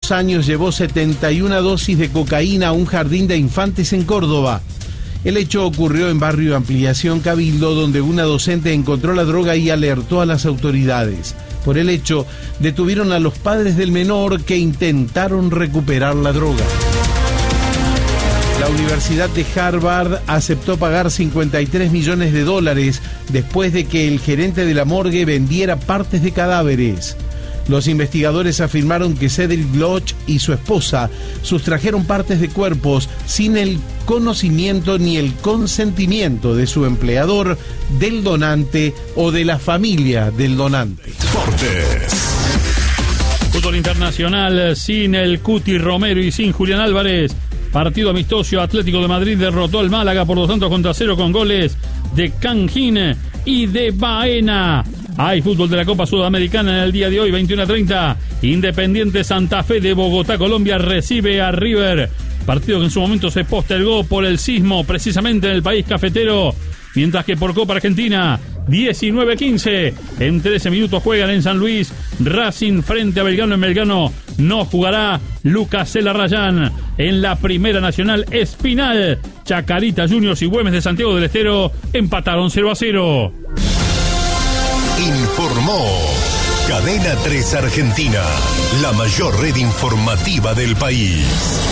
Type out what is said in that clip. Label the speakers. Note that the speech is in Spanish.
Speaker 1: 2 años llevó 71 dosis de cocaína a un jardín de infantes en Córdoba. El hecho ocurrió en barrio Ampliación Cabildo, donde una docente encontró la droga y alertó a las autoridades. Por el hecho, detuvieron a los padres del menor que intentaron recuperar la droga. La Universidad de Harvard aceptó pagar $53 millones después de que el gerente de la morgue vendiera partes de cadáveres. Los investigadores afirmaron que Cedric Bloch y su esposa sustrajeron partes de cuerpos sin el conocimiento ni el consentimiento de su empleador, del donante o de la familia del donante.
Speaker 2: Deportes.
Speaker 3: Fútbol internacional, sin el Cuti Romero y sin Julián Álvarez. Partido amistoso, Atlético de Madrid derrotó al Málaga por 2-0 con goles de Canjín y de Baena. Hay fútbol de la Copa Sudamericana en el día de hoy, 21:30. Independiente Santa Fe de Bogotá, Colombia, recibe a River. Partido que en su momento se postergó por el sismo, precisamente en el país cafetero. Mientras que por Copa Argentina, 19:15. En 13 minutos juegan en San Luis. Racing frente a Belgrano. En Belgrano no jugará Lucas Celarrayán. En la Primera Nacional, Espinal, Chacarita Juniors y Güemes de Santiago del Estero empataron 0-0.
Speaker 2: Informó Cadena 3 Argentina, la mayor red informativa del país.